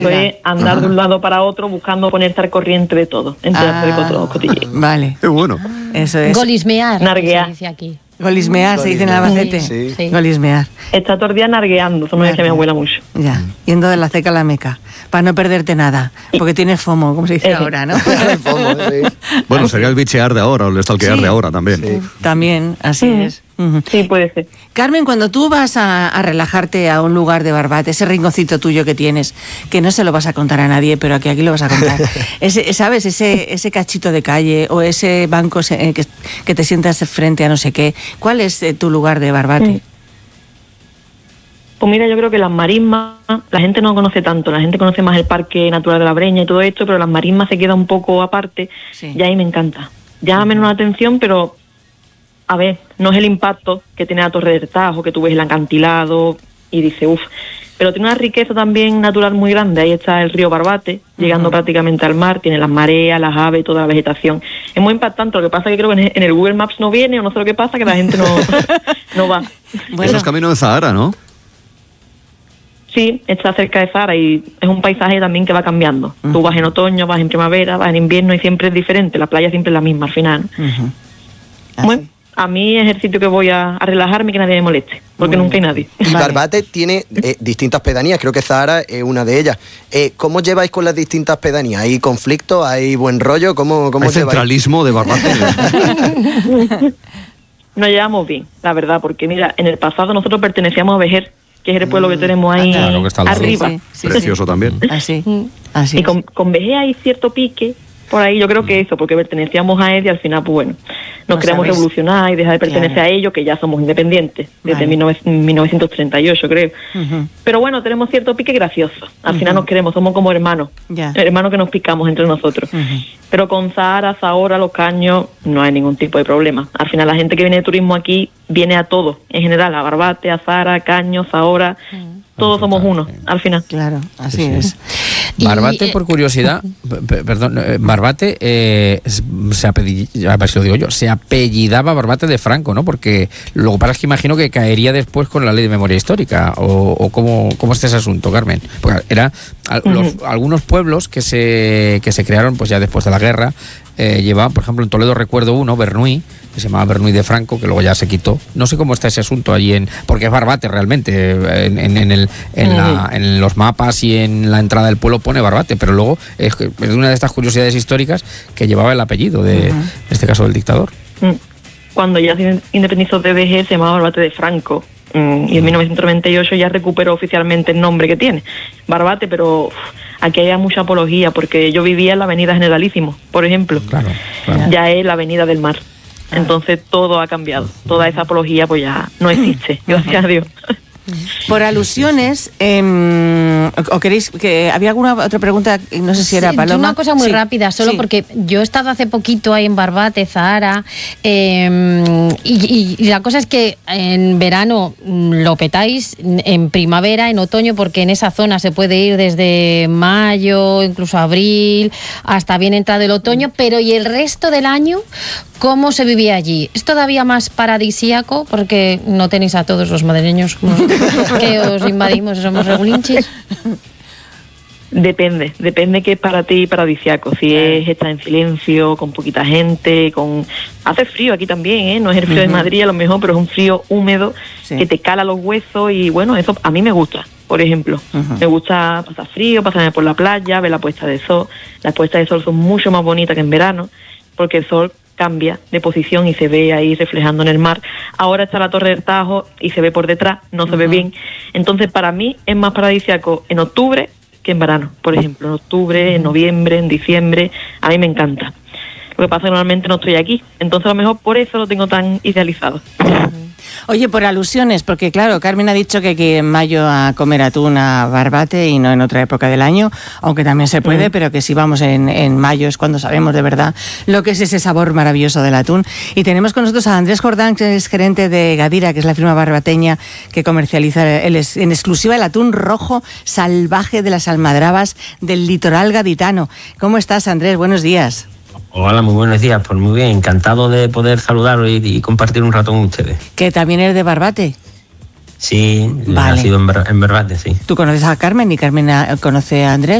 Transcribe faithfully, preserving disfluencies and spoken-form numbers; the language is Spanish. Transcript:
es andar Ajá. de un lado para otro buscando ponerte al corriente de todo. Entre ah, hacer otros cotilleos. Vale. Qué bueno. Eso es. Golismear. Narguear. Se dice aquí. Golismear, se dice en Albacete. Sí, sí. Golismear. Está todo el día nargueando, eso me decía mi abuela mucho. Ya, yendo de la ceca a la meca, para no perderte nada, porque tienes FOMO, como se dice eh. ahora, ¿no? FOMO, sí. Bueno, sería el bichear de ahora, o el stalkear sí. de ahora también. Sí. También, así mm. es. Uh-huh. Sí, puede ser. Carmen, cuando tú vas a, a relajarte a un lugar de Barbate, ese rinconcito tuyo que tienes, que no se lo vas a contar a nadie, pero aquí, aquí lo vas a contar, ese, ¿sabes? Ese, ese cachito de calle o ese banco que, que te sientas frente a no sé qué, ¿cuál es eh, tu lugar de Barbate? Mm. Pues mira, yo creo que las marismas, la gente no conoce tanto, la gente conoce más el Parque Natural de la Breña y todo esto, pero las marismas se queda un poco aparte, sí. y ahí me encanta. Llama menos la atención, pero a ver, no es el impacto que tiene la Torre del Tajo, que tú ves el acantilado y dices, uff, pero tiene una riqueza también natural muy grande. Ahí está el río Barbate, llegando uh-huh. prácticamente al mar, tiene las mareas, las aves, toda la vegetación. Es muy impactante, lo que pasa es que creo que en el Google Maps no viene, o no sé lo que pasa, que la gente no, no va. Bueno. Eso es camino de Zahara, ¿no? Sí, está cerca de Zahara y es un paisaje también que va cambiando. Uh-huh. Tú vas en otoño, vas en primavera, vas en invierno y siempre es diferente. La playa siempre es la misma al final. Uh-huh. Bueno, a mí es el sitio que voy a, a relajarme y que nadie me moleste, porque bueno. nunca hay nadie. Vale. Barbate tiene eh, distintas pedanías, creo que Zahara es una de ellas. Eh, ¿Cómo lleváis con las distintas pedanías? ¿Hay conflicto? ¿Hay buen rollo? ¿Cómo, cómo ¿Hay lleváis? centralismo de Barbate? Nos llevamos bien, la verdad, porque mira, en el pasado nosotros pertenecíamos a Vejer, que es el pueblo que tenemos ahí ah, claro, que está arriba. Sí, sí, Precioso sí. también. Así, así. Y con, con Vejer hay cierto pique por ahí, yo creo que eso, porque pertenecíamos a él y al final, pues bueno, nos no queremos sabes. revolucionar y dejar de pertenecer claro. a ellos, que ya somos independientes, desde vale. mil novecientos treinta y ocho, creo. Uh-huh. Pero bueno, tenemos cierto pique gracioso. Al uh-huh. final nos queremos, somos como hermanos, yeah. hermanos que nos picamos entre nosotros. Uh-huh. Pero con Zahara, Zahora, Los Caños, no hay ningún tipo de problema. Al final la gente que viene de turismo aquí viene a todo, en general, a Barbate, a Zahara, Caños, Zahora... Uh-huh. Todos somos uno, al final. Claro, así sí, es. Sí. Barbate, por curiosidad, p- perdón, Barbate, eh, se apellidaba, a ver si lo digo yo, se apellidaba Barbate de Franco, ¿no? Porque lo que pasa es que imagino que caería después con la ley de memoria histórica, o, o cómo, cómo está ese asunto, Carmen. Porque era a, uh-huh. los, algunos pueblos que se, que se crearon pues ya después de la guerra, eh, llevaban, por ejemplo, en Toledo recuerdo uno, Bernuy, que se llamaba Bernuy de Franco, que luego ya se quitó. No sé cómo está ese asunto allí, en porque es Barbate realmente, en, en, en, el, en, la, en los mapas y en la entrada del pueblo pone Barbate, pero luego es, es una de estas curiosidades históricas que llevaba el apellido, de, uh-huh. en este caso del dictador. Cuando ya se independizó de B G se llamaba Barbate de Franco, y en mil novecientos noventa y ocho ya recuperó oficialmente el nombre que tiene, Barbate, pero... Uf, aquí hay mucha apología, porque yo vivía en la avenida Generalísimo, por ejemplo. Claro, claro. Ya es la avenida del mar. Entonces todo ha cambiado. Toda esa apología pues ya no existe, gracias a Dios. Por alusiones, eh, ¿o queréis que había alguna otra pregunta? No sé si era sí, Paloma. Una cosa muy sí. rápida, solo sí. porque yo he estado hace poquito ahí en Barbate, Zahara, eh, y, y la cosa es que en verano lo petáis, en primavera, en otoño, porque en esa zona se puede ir desde mayo, incluso abril, hasta bien entrado el otoño, pero ¿y el resto del año? ¿Cómo se vivía allí? ¿Es todavía más paradisíaco? Porque no tenéis a todos los madrileños que os invadimos, somos regulinchis. Depende, depende qué es para ti paradisíaco. Si es estar en silencio, con poquita gente, con hace frío aquí también, ¿eh? No es el frío uh-huh. de Madrid a lo mejor, pero es un frío húmedo sí. que te cala los huesos y bueno, eso a mí me gusta, por ejemplo. Uh-huh. Me gusta pasar frío, pasarme por la playa, ver la puesta de sol. Las puestas de sol son mucho más bonitas que en verano, porque el sol cambia de posición y se ve ahí reflejando en el mar. Ahora está la Torre del Tajo y se ve por detrás, no se uh-huh. ve bien. Entonces para mí es más paradisíaco en octubre que en verano, por ejemplo, en octubre, en noviembre, en diciembre, a mí me encanta. Lo que pasa es que normalmente no estoy aquí, entonces a lo mejor por eso lo tengo tan idealizado. Oye, por alusiones, porque claro, Carmen ha dicho que hay que ir en mayo a comer atún a Barbate y no en otra época del año, aunque también se puede, mm. pero que si vamos en, en mayo es cuando sabemos de verdad lo que es ese sabor maravilloso del atún. Y tenemos con nosotros a Andrés Jordán, que es gerente de Gadira, que es la firma barbateña que comercializa el, en exclusiva el atún rojo salvaje de las almadrabas del litoral gaditano. ¿Cómo estás, Andrés? Buenos días. Hola, muy buenos días. Pues muy bien, encantado de poder saludaros y, y compartir un rato con ustedes. ¿Que también eres de Barbate? Sí, Vale. nacido en, Bar- en Barbate, sí. Tú conoces a Carmen y Carmen a- conoce a Andrés.